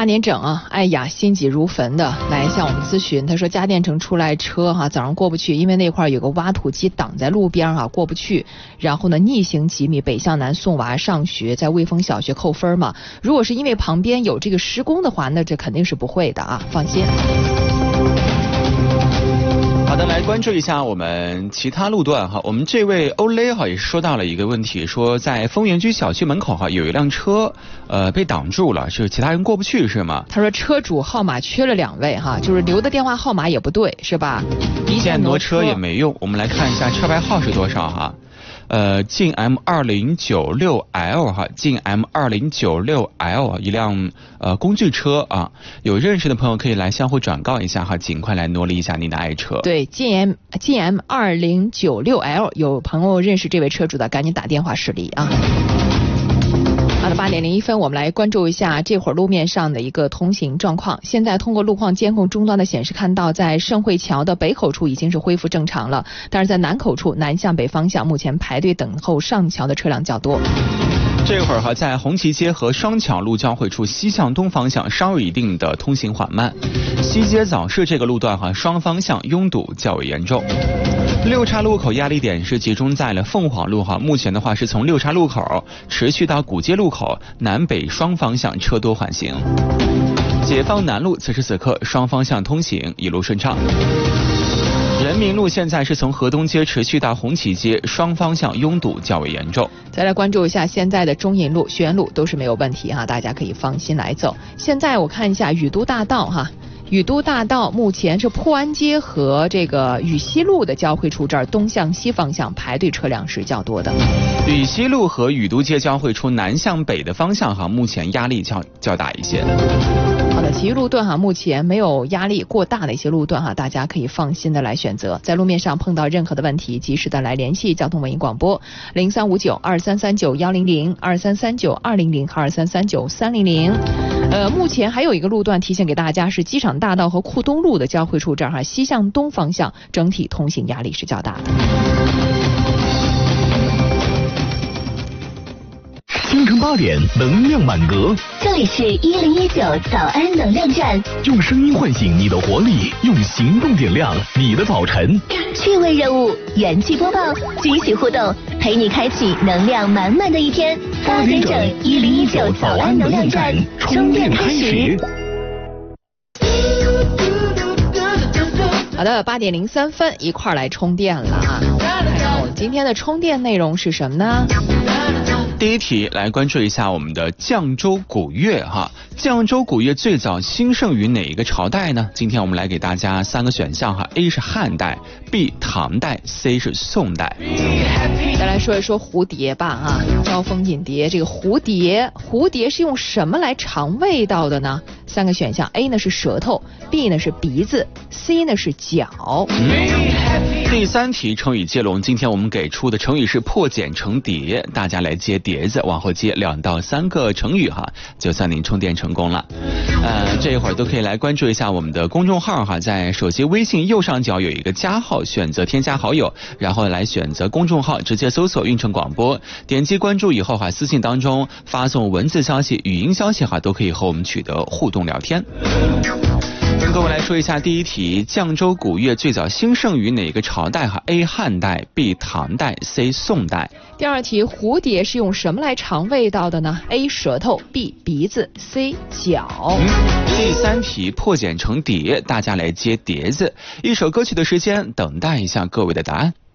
点整啊，哎呀，心急如焚的来向我们咨询。他说嘉电城出来车早上过不去，因为那块有个挖土机挡在路边过不去。然后呢，逆行几米北向南送娃上学，在卫丰小学扣分嘛。如果是因为旁边有这个施工的话，那这肯定是不会的啊，放心。 好的，来关注一下我们其他路段哈。我们这位欧雷也是说到了一个问题，说在丰源居小区门口有一辆车被挡住了，是其他人过不去是吗？ 他说车主号码缺了2位就是留的电话号码也不对是吧？ 一键挪车也没用。我们来看一下车牌号是多少晋 M2096L 晋 M2096L 一辆工具车有认识的朋友可以来相互转告一下尽快来挪离一下您的爱车。 对，晋 M2096L 有朋友认识这位车主的，赶紧打电话xử理啊。好的，8点01分，我们来关注一下这会儿路面上的一个通行状况。现在通过路况监控终端的显示，看到在盛汇桥的北口处已经是恢复正常了，但是在南口处南向北方向目前排队等候上桥的车辆较多。 这会儿在红旗街和双桥路交汇处西向东方向稍有一定的通行缓慢，西街早市这个路段双方向拥堵较为严重。六岔路口压力点是集中在了凤凰路目前的话是从六岔路口持续到古街路口，南北双方向车多缓行。解放南路此时此刻双方向通行一路顺畅。人民路现在是从河东街持续到红旗街，双方向拥堵较为严重。 再来关注一下现在的中银路、学院路都是没有问题大家可以放心来走。现在我看一下宇都大道宇都大道目前是破安街和这个宇西路的交汇处，这儿东向西方向排队车辆是较多的。 宇西路和宇都街交汇处南向北的方向目前压力较大一些。 好的，其余路段目前没有压力过大的一些路段大家可以放心的来选择。在路面上碰到任何的问题，及时的来联系交通文艺广播03592339-100、2339-200和2339-300。目前还有一个路段提醒给大家，是机场大道和库东路的交汇处，这儿西向东方向整体通行压力是较大的。 清晨8点，能量满格。 这里是1019早安能量站， 用声音唤醒你的活力，用行动点亮你的早晨。 趣味任务，元气播报，惊喜互动，陪你开启能量满满的一天。8点整，1019早安能量站，充电开始。 好的，8点03分，一块儿来充电了看看我们今天的充电内容是什么呢？ 第一题来关注一下我们的绛州古乐绛州古乐最早兴盛于哪一个朝代呢？今天我们来给大家3个选项A 是汉代， B 唐代， C 是宋代。 再来说一说蝴蝶吧招蜂引蝶，这个蝴蝶是用什么来尝味道的呢？3个选项 A 呢是舌头， B 呢是鼻子， C 呢是脚。 第3题成语接龙，今天我们给出的成语是破茧成蝶，大家来接碟子，往后接2到3个成语就算您充电成功了。这一会儿都可以来关注一下我们的公众号在手机微信右上角有一个加号，选择添加好友，然后来选择公众号，直接搜索运城广播，点击关注以后私信当中发送文字消息、语音消息都可以和我们取得互动聊天。跟各位来说一下第一题，绛州古乐最早兴盛于哪个朝代？A 汉代， B 唐代， C 宋代。 第2题，蝴蝶是用什么来尝味道的呢？ A 舌头， B 鼻子， C 脚。 第3题破茧成蝶，大家来接碟子。一首歌曲的时间，等待一下各位的答案。